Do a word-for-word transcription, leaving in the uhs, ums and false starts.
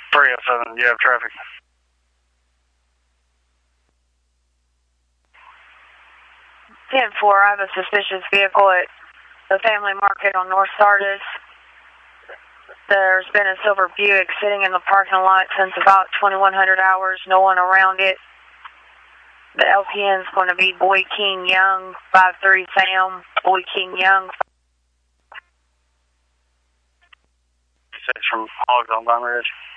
three oh seven, you have traffic. ten four, I have a suspicious vehicle at the Family Market on North Sardis. There's been a silver Buick sitting in the parking lot since about twenty-one hundred hours, no one around it. The L P N is going to be Boy King Young, five three Sam, Boy King Young. It's from Hogs on Vine Ridge.